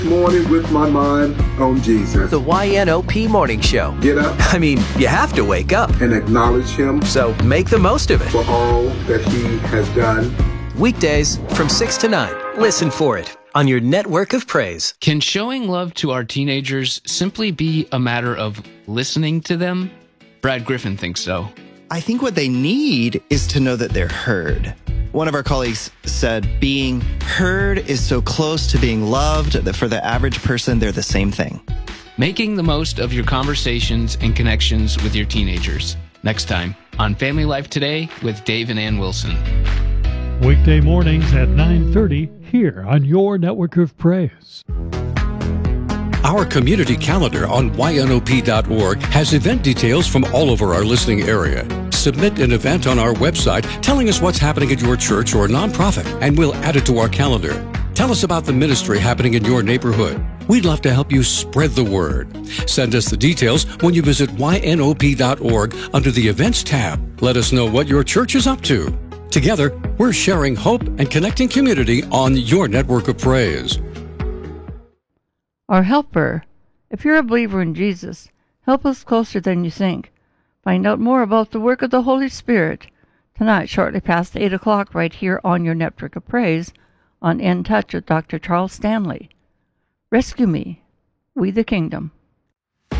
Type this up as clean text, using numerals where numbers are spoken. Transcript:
Morning with my mind on Jesus. The YNOP Morning Show. Get up. I mean, you have to wake up. And acknowledge him. So make the most of it. For all that he has done. Weekdays from 6 to 9. Listen for it on your network of praise. Can showing love to our teenagers simply be a matter of listening to them? Brad Griffin thinks so. I think what they need is to know that they're heard. One of our colleagues said being heard is so close to being loved that for the average person, they're the same thing. Making the most of your conversations and connections with your teenagers. Next time on Family Life Today with Dave and Ann Wilson. Weekday mornings at 9:30 here on your network of praise. Our community calendar on ynop.org has event details from all over our listening area. Submit an event on our website telling us what's happening at your church or nonprofit, and we'll add it to our calendar. Tell us about the ministry happening in your neighborhood. We'd love to help you spread the word. Send us the details when you visit ynop.org under the Events tab. Let us know what your church is up to. Together, we're sharing hope and connecting community on your network of praise. Our helper. If you're a believer in Jesus, help us closer than you think. Find out more about the work of the Holy Spirit tonight, shortly past 8 o'clock, right here on your network of praise on In Touch with Dr. Charles Stanley. Rescue me, we the kingdom.